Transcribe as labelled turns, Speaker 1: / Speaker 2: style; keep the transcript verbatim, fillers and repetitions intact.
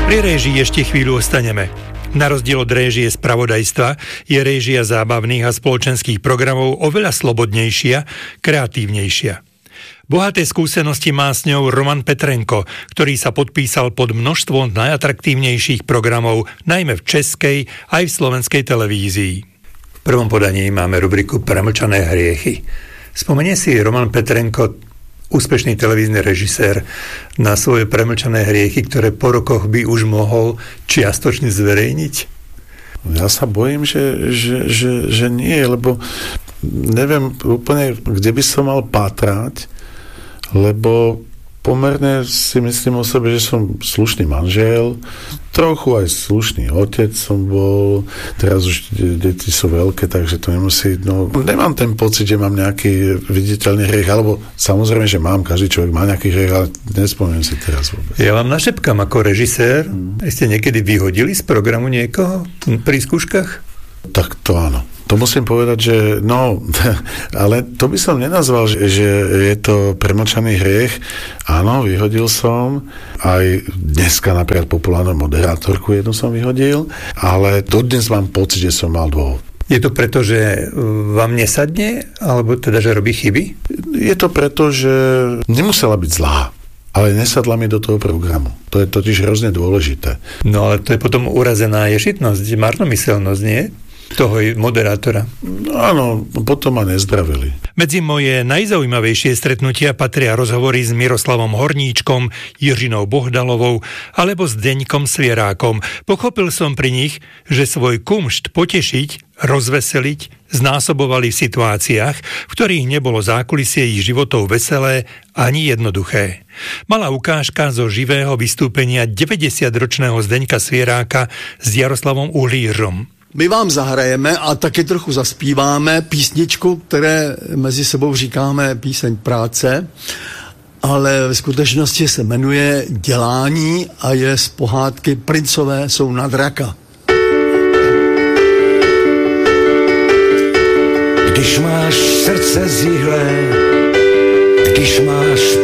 Speaker 1: Pri réžii ešte chvíľu ostaneme. Na rozdiel od réžie spravodajstva je réžia zábavných a spoločenských programov oveľa slobodnejšia, kreatívnejšia. Bohaté skúsenosti má s ňou Roman Petrenko, ktorý sa podpísal pod množstvo najatraktívnejších programov, najmä v českej aj v slovenskej televízii. V prvom podaní máme rubriku Premlčané hriechy. Spomenie si Roman Petrenko, úspešný televízny režisér, na svoje premlčané hriechy, ktoré po rokoch by už mohol čiastočne zverejniť?
Speaker 2: Ja sa bojím, že, že, že, že nie, lebo neviem úplne, kde by som mal pátrať, lebo pomerne si myslím o sebe, že som slušný manžel, trochu aj slušný otec som bol, teraz už deti sú veľké, takže to nemusí, no nemám ten pocit, že mám nejaký viditeľný hriech, alebo samozrejme, že mám, každý človek má nejaký hriech, ale nespomínam si teraz vôbec.
Speaker 1: Ja vám našepkám ako režisér, mm. ste niekedy vyhodili z programu niekoho pri skúškach?
Speaker 2: Tak to áno. To musím povedať, že no, ale to by som nenazval, že, že je to premlčaný hriech. Áno, vyhodil som. Aj dneska napríklad populárnu moderátorku jednu som vyhodil, ale dodnes mám pocit, že som mal dôvod.
Speaker 1: Je to preto, že vám nesadne, alebo teda, že robí chyby?
Speaker 2: Je to preto, že nemusela byť zlá, ale nesadla mi do toho programu. To je totiž hrozne dôležité.
Speaker 1: No ale to je potom urazená ješitnosť, marnomyselnosť, nie? Toho moderátora.
Speaker 2: No, áno, potom ma nezdravili.
Speaker 1: Medzi moje najzaujímavejšie stretnutia patria rozhovory s Miroslavom Horníčkom, Jiřinou Bohdalovou alebo s Zdeňkom Svierákom. Pochopil som pri nich, že svoj kumšt potešiť, rozveseliť znásobovali v situáciách, v ktorých nebolo zákulisie ich životov veselé ani jednoduché. Malá ukážka zo živého vystúpenia deväťdesiatročného Zdeňka Svieráka s Jaroslavom Uhlířom.
Speaker 3: My vám zahrajeme a taky trochu zaspíváme písničku, které mezi sebou říkáme píseň práce, ale v skutečnosti se jmenuje Dělání a je z pohádky Princové jsou na draka.
Speaker 4: Když máš srdce zíhlé, když máš